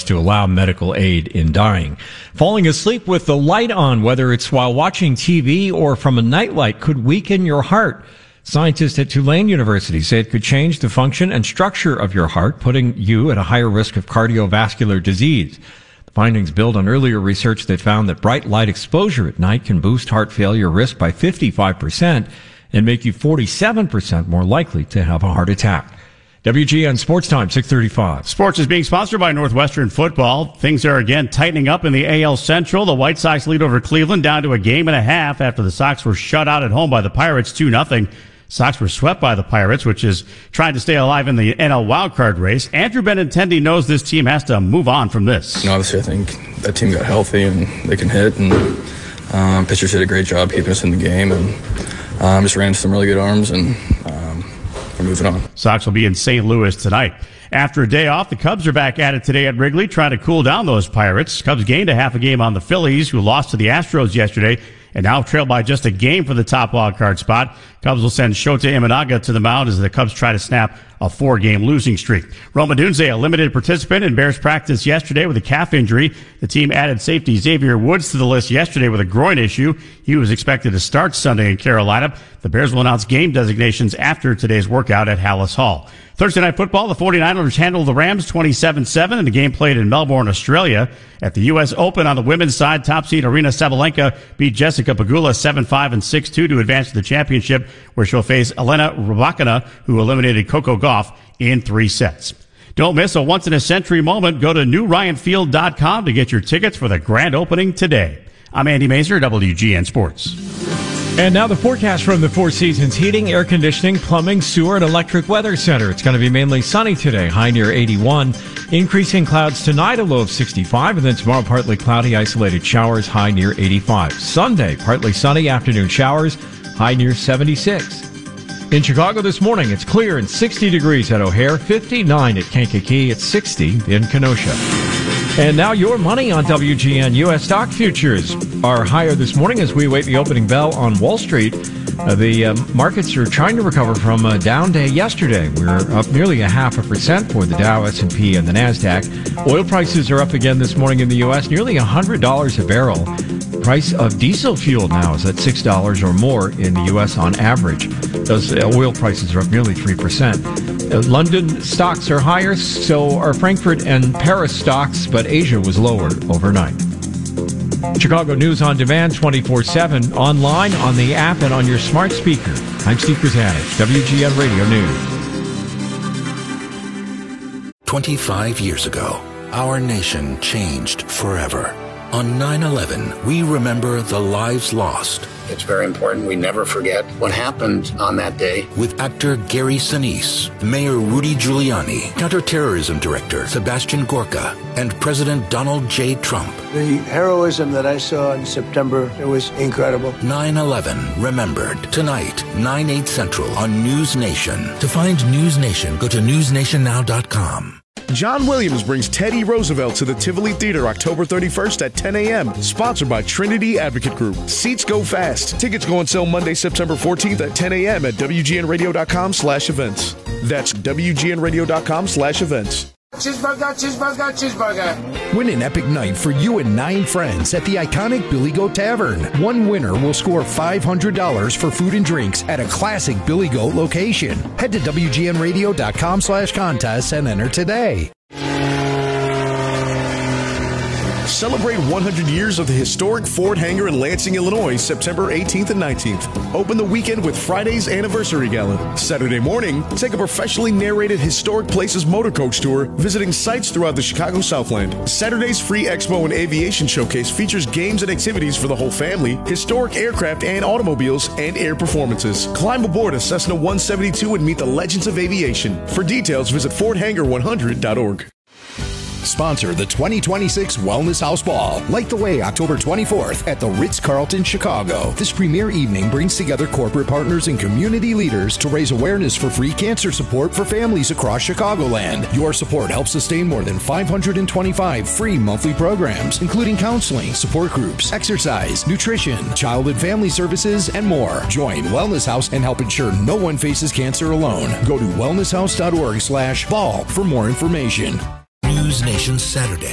US to allow medical aid in dying. Falling asleep with the light on, whether it's while watching TV or from a nightlight, could weaken your heart. Scientists at Tulane University say it could change the function and structure of your heart, putting you at a higher risk of cardiovascular disease. The findings build on earlier research that found that bright light exposure at night can boost heart failure risk by 55% and make you 47% more likely to have a heart attack. WGN Sports Time, 6:35. Sports is being sponsored by Northwestern Football. Things are again tightening up in the AL Central. The White Sox lead over Cleveland down to a game and a half after the Sox were shut out at home by the Pirates 2-0. Sox were swept by the Pirates, which is trying to stay alive in the NL wildcard race. Andrew Benintendi knows this team has to move on from this. Obviously, I think that team got healthy and they can hit, and pitchers did a great job keeping us in the game, and just ran some really good arms, and we're moving on. Sox will be in St. Louis tonight. After a day off, the Cubs are back at it today at Wrigley, trying to cool down those Pirates. Cubs gained a half a game on the Phillies, who lost to the Astros yesterday, and now trail by just a game for the top wild card spot. Cubs will send Shota Imanaga to the mound as the Cubs try to snap a 4-game losing streak. Rome Odunze, a limited participant in Bears practice yesterday with a calf injury. The team added safety Xavier Woods to the list yesterday with a groin issue. He was expected to start Sunday in Carolina. The Bears will announce game designations after today's workout at Hallis Hall. Thursday Night Football, the 49ers handled the Rams 27-7 in the game played in Melbourne, Australia. At the U.S. Open on the women's side, top seed Arina Sabalenka beat Jessica Pegula 7-5 and 6-2 to advance to the championship, where she'll face Elena Rybakina, who eliminated Coco Gauff in 3 sets. Don't miss a once-in-a-century moment. Go to newryanfield.com to get your tickets for the grand opening today. I'm Andy Mazer, WGN Sports. And now the forecast from the Four Seasons Heating, Air Conditioning, Plumbing, Sewer, and Electric Weather Center. It's going to be mainly sunny today, high near 81. Increasing clouds tonight, a low of 65. And then tomorrow, partly cloudy, isolated showers, high near 85. Sunday, partly sunny, afternoon showers, high near 76. In Chicago this morning, it's clear and 60 degrees at O'Hare, 59 at Kankakee, it's 60 in Kenosha. And now your money on WGN. U.S. stock futures are higher this morning as we await the opening bell on Wall Street. The markets are trying to recover from a down day yesterday. We're up nearly 0.5% for the Dow, S&P, and the NASDAQ. Oil prices are up again this morning in the U.S., nearly $100 a barrel. Price of diesel fuel now is at $6 or more in the U.S. on average. Those oil prices are up nearly 3%. London stocks are higher, so are Frankfurt and Paris stocks, but Asia was lower overnight. Chicago News on Demand 24/7, online, on the app, and on your smart speaker. I'm Steve Krzanich, WGN Radio News. 25 years ago, our nation changed forever. On 9/11, we remember the lives lost. It's very important we never forget what happened on that day. With actor Gary Sinise, Mayor Rudy Giuliani, Counterterrorism Director Sebastian Gorka, and President Donald J. Trump. The heroism that I saw in September, it was incredible. 9/11 Remembered. Tonight, 9/8 Central on News Nation. To find News Nation, go to newsnationnow.com. John Williams brings Teddy Roosevelt to the Tivoli Theater October 31st at 10 a.m. Sponsored by Trinity Advocate Group. Seats go fast. Tickets go on sale Monday, September 14th at 10 a.m. at WGNradio.com/events. That's WGNradio.com/events. Cheeseburger, cheeseburger, cheeseburger. Win an epic night for you and 9 friends at the iconic Billy Goat Tavern. One winner will score $500 for food and drinks at a classic Billy Goat location. Head to WGNradio.com/contests and enter today. Celebrate 100 years of the historic Ford Hangar in Lansing, Illinois, September 18th and 19th. Open the weekend with Friday's Anniversary Gala. Saturday morning, take a professionally narrated Historic Places motor coach tour, visiting sites throughout the Chicago Southland. Saturday's free Expo and Aviation Showcase features games and activities for the whole family, historic aircraft and automobiles, and air performances. Climb aboard a Cessna 172 and meet the legends of aviation. For details, visit FordHangar100.org. Sponsor the 2026 Wellness House Ball. Light the way October 24th at the Ritz-Carlton, Chicago. This premier evening brings together corporate partners and community leaders to raise awareness for free cancer support for families across Chicagoland. Your support helps sustain more than 525 free monthly programs, including counseling, support groups, exercise, nutrition, child and family services, and more. Join Wellness House and help ensure no one faces cancer alone. Go to wellnesshouse.org/ball for more information. News Nation Saturday